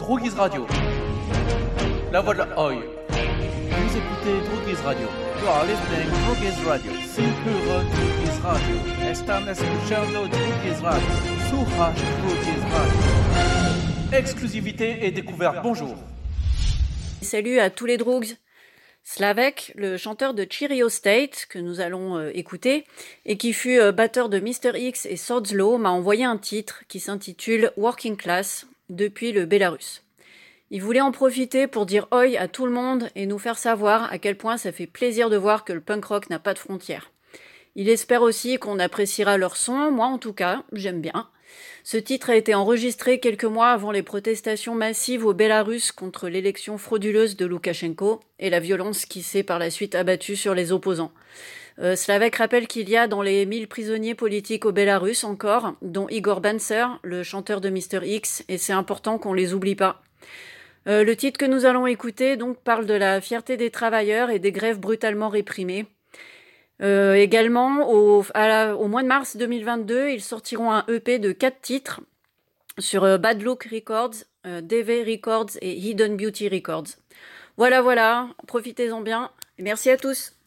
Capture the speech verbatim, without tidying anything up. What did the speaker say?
Droguise Radio. La voix de la Oi. Vous écoutez Droguise Radio. You are listening to Droguise Radio. Sin puro Droguise Radio. Están escuchando Droguise Radio. Suraj Droguise Radio. Exclusivité et découverte. Bonjour. Salut à tous les drogues. Slavek, le chanteur de Cheerio State, que nous allons euh, écouter, et qui fut euh, batteur de mister X et Swords Law, m'a envoyé un titre qui s'intitule Working Class, depuis le Bélarus. Il voulait en profiter pour dire oi à tout le monde et nous faire savoir à quel point ça fait plaisir de voir que le punk rock n'a pas de frontières. Il espère aussi qu'on appréciera leur son, moi en tout cas, j'aime bien. Ce titre a été enregistré quelques mois avant les protestations massives au Bélarus contre l'élection frauduleuse de Loukachenko et la violence qui s'est par la suite abattue sur les opposants. Euh, Slavek rappelle qu'il y a dans les mille prisonniers politiques au Bélarus encore, dont Igor Banzer, le chanteur de mister X, et c'est important qu'on les oublie pas. Euh, le titre que nous allons écouter donc parle de la fierté des travailleurs et des grèves brutalement réprimées. Euh, également, au, à la, au mois de mars deux mille vingt-deux, ils sortiront un E P de quatre titres sur euh, Bad Look Records, euh, D V Records et Hidden Beauty Records. Voilà, voilà, profitez-en bien et merci à tous.